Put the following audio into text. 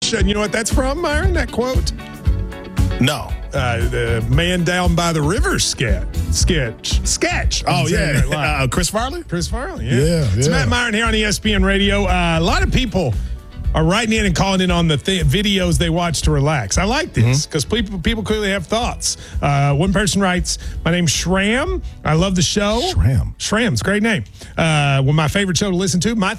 Sketch. And you know what that's from, Myron, that quote? No. The Man Down by the River sketch. Oh, yeah. Chris Farley? Chris Farley, Yeah, It's yeah. Matt Myron here on ESPN Radio. A lot of people are writing in and calling in on the videos they watch to relax. I like this because people clearly have thoughts. One person writes, my name's Shram. I love the show. Shram. Shram's a great name. Well, my favorite show to listen to. My